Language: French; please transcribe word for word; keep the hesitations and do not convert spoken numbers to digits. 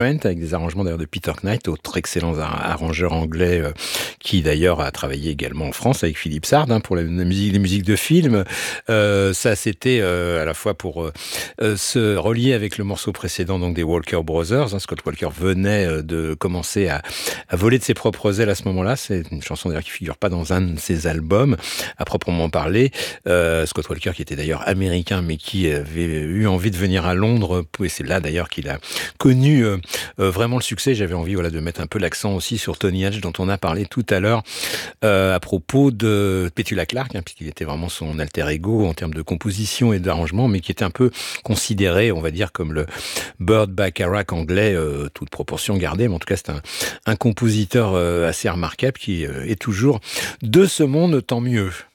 avec des arrangements d'ailleurs de Peter Knight, autre excellent ar arrangeur anglais, heu, qui d'ailleurs a travaillé également en France avec Philippe Sard, hein, pour la la musique les musiques de films. Heu, ça c'était, heu, à la fois pour, heu heu, se relier avec le morceau précédent donc des Walker Brothers, hein. Scott Walker venait, heu, de commencer à à voler de ses propres ailes à ce moment-là. C'est une chanson d'ailleurs qui figure pas dans un de ses albums à proprement parler. Heu, Scott Walker qui était d'ailleurs américain, mais qui avait eu envie de venir à Londres, et c'est là d'ailleurs qu'il a connu, heu heu, vraiment le succès. J'avais envie, voilà, de mettre un peu l'accent aussi sur Tony Hatch dont on a parlé tout à l'heure, heu, à propos de Petula Clark, hein, puisqu'il était vraiment son alter ego en termes de composition et d'arrangement, mais qui était un peu considéré, on va dire, comme le Burt Bacharach anglais, heu, toute proportion gardée, mais en tout cas, c'est un un compositeur, heu, assez remarquable qui, heu, est toujours de ce monde, tant mieux.